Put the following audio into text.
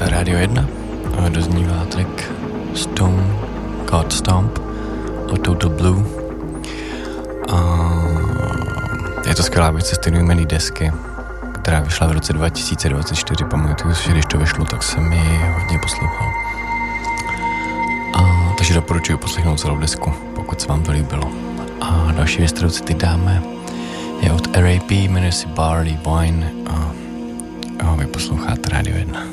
Posloucháte Radio 1 a doznívá track Stone God Stomp od Total Blue. Je to skvělá věc ze stejnojmenné desky, která vyšla v roce 2024. Pamatuju si, že když to vyšlo, tak jsem ji hodně poslouchal. Takže doporučuji poslechnout celou desku, pokud se vám to líbilo. A další věc, kterou si teď dáme, je od RAP, jmenuje si Barley Wine a vy posloucháte Radio 1.